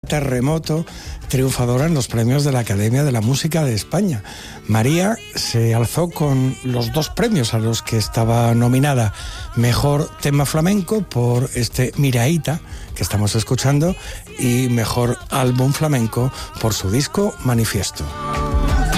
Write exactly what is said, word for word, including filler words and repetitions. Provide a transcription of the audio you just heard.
Terremoto, triunfadora en los premios de la Academia de la Música de España. María se alzó con los dos premios a los que estaba nominada: Mejor Tema Flamenco por este Miraíta, que estamos escuchando, y Mejor Álbum Flamenco por su disco Manifiesto.